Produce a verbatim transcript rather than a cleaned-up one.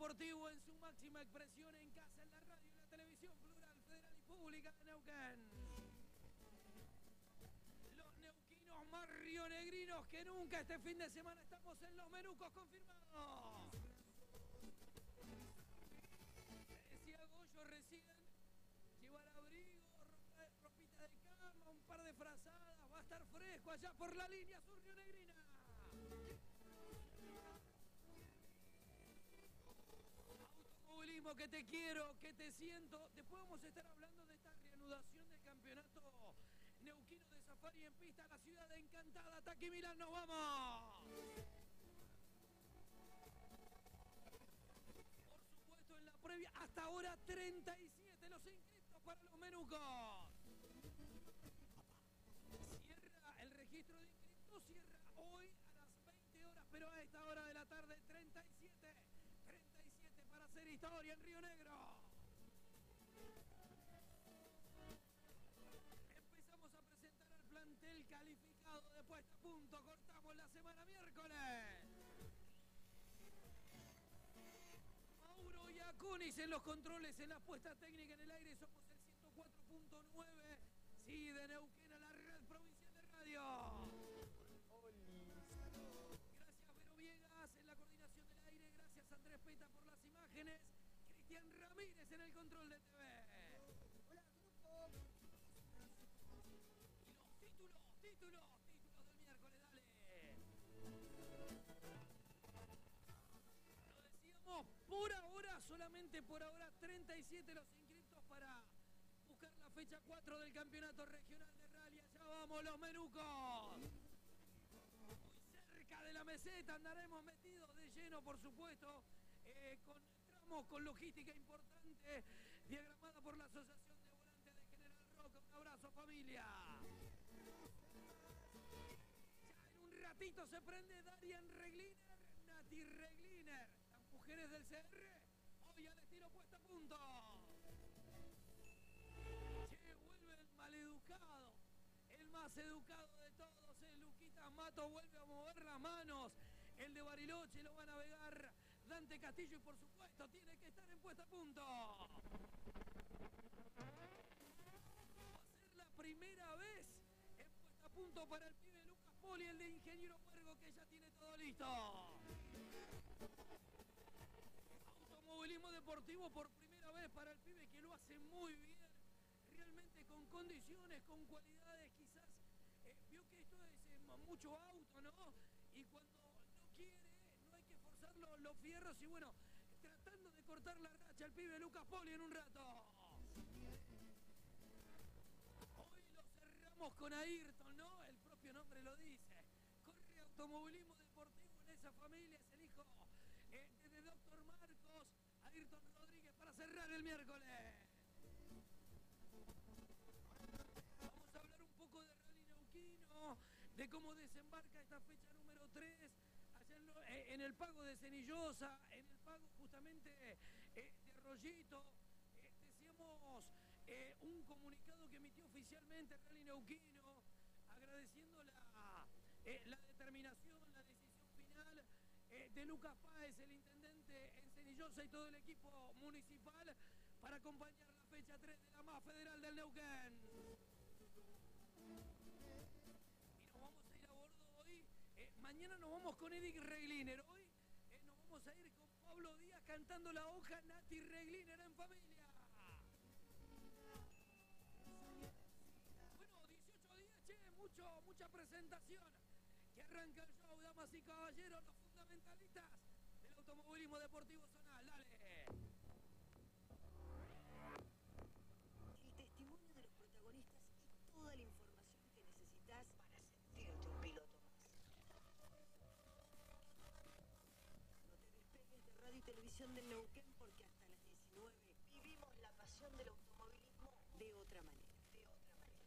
deportivo en su máxima expresión en casa, en la radio, en la televisión plural, federal y pública de Neuquén. Los neuquinos más rionegrinos que nunca. Este fin de semana estamos en Los Menucos, confirmado. Decía Goyo recién, llevar abrigo, ropa, ropita de cama, un par de frazadas, va a estar fresco allá por la línea sur rionegrina. Automovilismo, que te quiero, que te siento. Después vamos a estar hablando de esta reanudación del campeonato neuquino de Safari en pista, la ciudad encantada. Taqui Milán, nos vamos. Por supuesto, en la previa, hasta ahora treinta y siete los inscritos para los Menucos. Cierra el registro de inscritos, cierra hoy a las veinte horas, pero a esta hora de la tarde, treinta y siete. treinta y siete para hacer historia en Río Negro. Empezamos a presentar al plantel calificado de puesta a punto. Cortamos la semana miércoles. Mauro y Acunis en los controles, en la puesta técnica en el aire. Somos el ciento cuatro punto nueve. Sí, de Neuquén a la red provincial de radio. Gracias Vero Viegas en la coordinación del aire. Gracias Andrés Peta por las imágenes. Cristian Ramírez en el control de T V. Hola, grupo. Y los títulos, títulos, títulos del miércoles, dale. Lo decíamos, por ahora, solamente por ahora, treinta y siete los inscritos para buscar la fecha cuatro del campeonato regional de rally. Allá vamos los Menucos. Muy cerca de la meseta, andaremos metidos de lleno, por supuesto, eh, con tramos con logística importante, diagramada por la Asociación de Volantes de General Roca. Un abrazo, familia. Ya en un ratito se prende Darian Regliner, Nati Regliner, las mujeres del C R, hoy al estilo puesta a punto. Che, vuelve el maleducado, el más educado de todos, el Luquitas Mato, vuelve a mover las manos. El de Bariloche lo va a navegar Dante Castillo y por supuesto tiene que estar en puesta a punto. Va a ser la primera vez en puesta a punto para el pibe Lucas Poli, el de Ingeniero Huergo, que ya tiene todo listo. Automovilismo deportivo por primera vez para el pibe, que lo hace muy bien, realmente con condiciones, con cualidades. Quizás eh, vio que esto es eh, mucho auto, ¿no? Y cuando no quiere, no hay que forzar los, los fierros. Y bueno, tratando de cortar la racha el pibe Lucas Poli en un rato. Hoy lo cerramos con Ayrton, ¿no? El propio nombre lo dice. Corre automovilismo deportivo en esa familia, es el hijo eh, de doctor Marcos, Ayrton Rodríguez, para cerrar el miércoles. Vamos a hablar un poco de rally neuquino, de cómo desembarca esta fecha número tres, allá en, lo, eh, en el pago de Cenillosa, en el pago justamente eh, de Arroyito. Eh, decíamos eh, un comunicado que emitió oficialmente Rally Neuquino, agradeciendo la, eh, la determinación, la decisión final eh, de Lucas Páez, el intendente en Cenillosa, y todo el equipo municipal para acompañar la fecha tres de la M A Federal del Neuquén. Y nos vamos a ir a bordo hoy. Eh, mañana nos vamos con Eric Regliner. Hoy eh, nos vamos a ir con Pablo Díaz cantando la hoja Nati Regliner en familia. Bueno, dieciocho días, che, mucho, mucha presentación. Que arranca el show, damas y caballeros, los fundamentalistas del automovilismo deportivo zonal. Dale. El testimonio de los protagonistas y toda la información que necesitas para sentirte un piloto más. No te despegues de Radio y Televisión del Neuquén.